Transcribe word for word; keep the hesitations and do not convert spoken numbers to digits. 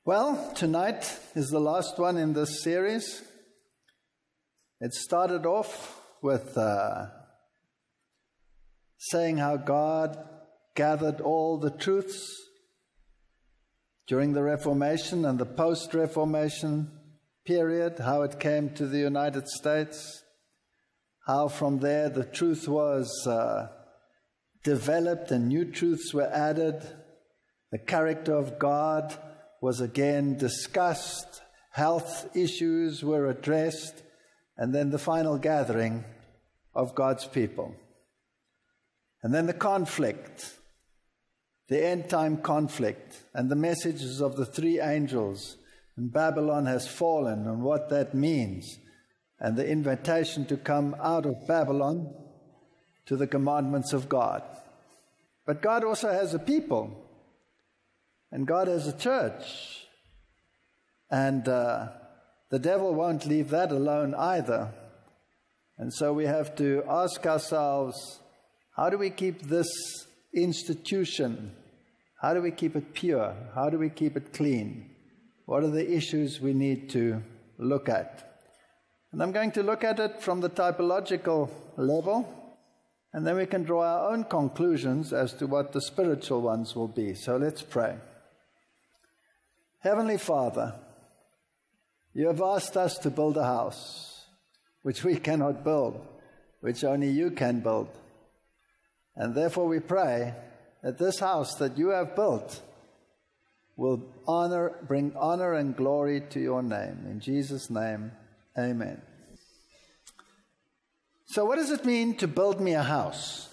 Well, tonight is the last one in this series. It started off with uh, saying how God gathered all the truths during the Reformation and the post-Reformation period, how it came to the United States, how from there the truth was uh, developed and new truths were added, the character of God was again discussed, health issues were addressed, and then the final gathering of God's people. And then the conflict, the end-time conflict, and the messages of the three angels, and Babylon has fallen, and what that means, and the invitation to come out of Babylon to the commandments of God. But God also has a people. And God has a church. And uh, the devil won't leave that alone either. And so we have to ask ourselves, how do we keep this institution? How do we keep it pure? How do we keep it clean? What are the issues we need to look at? And I'm going to look at it from the typological level, and then we can draw our own conclusions as to what the spiritual ones will be. So let's pray. Heavenly Father, you have asked us to build a house, which we cannot build, which only you can build. And therefore we pray that this house that you have built will honor, bring honor and glory to your name. In Jesus' name, amen. So what does it mean to build me a house?